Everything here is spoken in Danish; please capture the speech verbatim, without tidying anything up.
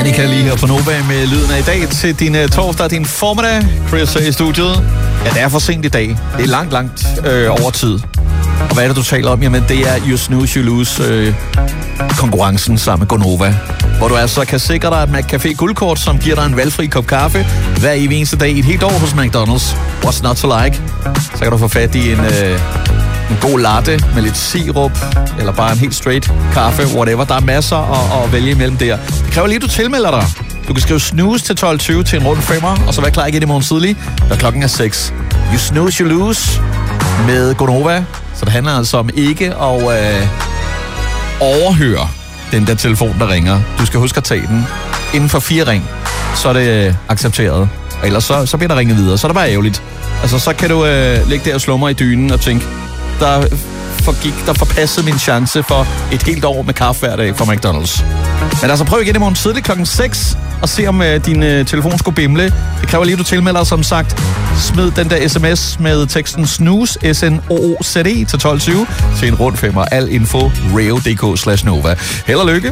Danica lige her på Nova med lyden af i dag til din uh, torsdag, din formiddag. Chris er i studiet. Ja, det er for sent i dag. Det er langt, langt øh, over tid. Og hvad er det, du taler om? Jamen, det er You Snooze, You Lose øh, konkurrencen sammen med Gonova. Hvor du altså kan sikre dig et McCafé guldkort, som giver dig en valgfri kop kaffe hver evig eneste dag i et helt år hos McDonald's. What's not to like? Så kan du få fat i en, øh, en god latte med lidt sirup, eller bare en helt straight kaffe, whatever. Der er masser at, at vælge imellem der. Det kræver lige, at du tilmelder dig. Du kan skrive snooze til tolv tyve til en rund femmer, og så være klar igen i morgen tidlig, når klokken er seks. You Snooze, You Lose med Gonova. Så det handler altså om ikke at øh, overhøre den der telefon, der ringer. Du skal huske at tage den. Inden for fire ring, så er det øh, accepteret. Og ellers så, så bliver der ringet videre. Så er det bare ærgerligt. Altså, så kan du øh, ligge der og slumre i dynen og tænke, der forgik, der forpassede min chance for et helt år med kaffe hver dag fra McDonald's. Men altså, prøv igen i morgen tidlig klokken seks og se om øh, din øh, telefon skulle bimle. Det kræver lige, at du tilmelder, som sagt. Smid den der sms med teksten snooze, S N O O Z E til tolv tyve til en rund femmer. Al info, radio punktum d k slash nova. Held og lykke.